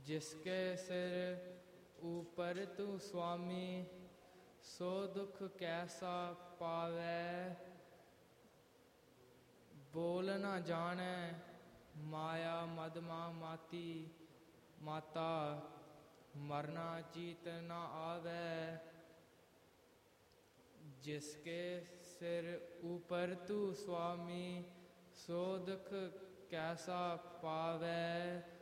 जिसके सिर ऊपर तू स्वामी, सो दुख कैसा पावै। बोल न जाने माया मदमा माती, माता मरना जीत न आवे। जिसके सिर ऊपर तू स्वामी, सो दुख कैसा पावै।